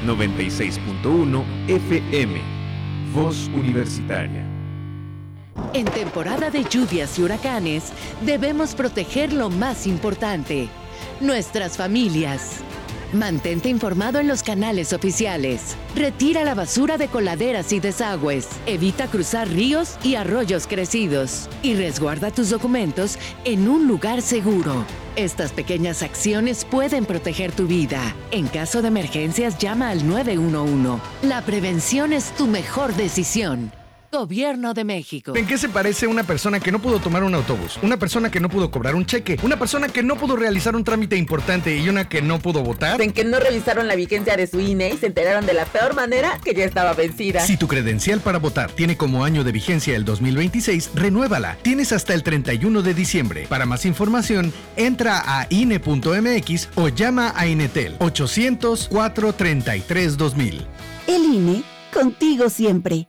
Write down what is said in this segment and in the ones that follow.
96.1 FM. Voz Universitaria. En temporada de lluvias y huracanes, debemos proteger lo más importante, nuestras familias. Mantente informado en los canales oficiales. Retira la basura de coladeras y desagües. Evita cruzar ríos y arroyos crecidos. Y resguarda tus documentos en un lugar seguro. Estas pequeñas acciones pueden proteger tu vida. En caso de emergencias, llama al 911. La prevención es tu mejor decisión. Gobierno de México. ¿En qué se parece una persona que no pudo tomar un autobús? Una persona que no pudo cobrar un cheque, una persona que no pudo realizar un trámite importante y una que no pudo votar. En que no revisaron la vigencia de su INE y se enteraron de la peor manera que ya estaba vencida. Si tu credencial para votar tiene como año de vigencia el 2026, renuévala. Tienes hasta el 31 de diciembre. Para más información, entra a INE.mx o llama a Inetel 800-433-2000. El INE, contigo siempre.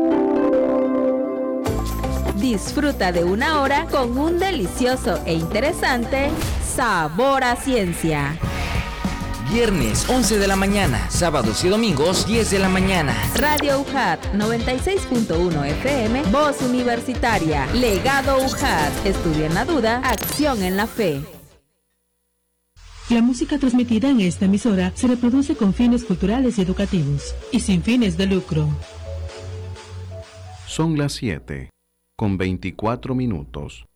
Disfruta de una hora con un delicioso e interesante Sabor a Ciencia. Viernes 11 de la mañana, sábados y domingos 10 de la mañana. Radio UJAT 96.1 FM, Voz Universitaria. Legado UJAT, estudia en la duda, acción en la fe. La música transmitida en esta emisora se reproduce con fines culturales y educativos y sin fines de lucro. Son las 7:24.